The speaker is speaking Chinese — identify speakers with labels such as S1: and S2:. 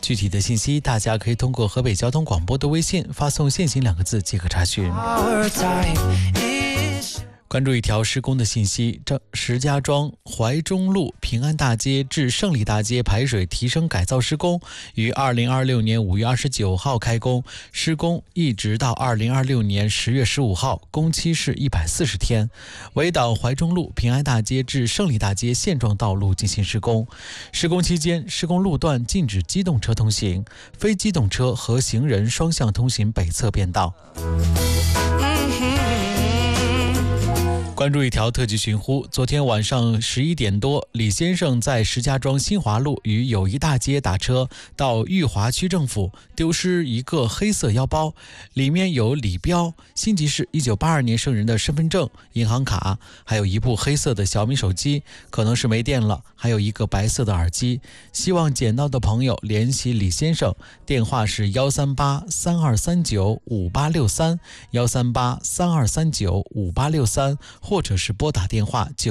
S1: 具体的信息大家可以通过河北交通广播的微信发送限行2个字即可查询。关注一条施工的信息，石家庄怀中路平安大街至胜利大街排水提升改造施工于2026年5月29号开工，施工一直到2026年10月15号，工期是140天。围挡怀中路平安大街至胜利大街现状道路进行施工。施工期间，施工路段禁止机动车通行，非机动车和行人双向通行北侧便道。关注一条特级寻呼，昨天晚上11点多，李先生在石家庄新华路与友谊大街打车到裕华区政府，丢失一个黑色腰包，里面有李彪、新集市1982年生人的身份证、银行卡，还有一部黑色的小米手机，可能是没电了，还有一个白色的耳机。希望捡到的朋友联系李先生，电话是138-3239-5863 138-3239-5863，或者是拨打电话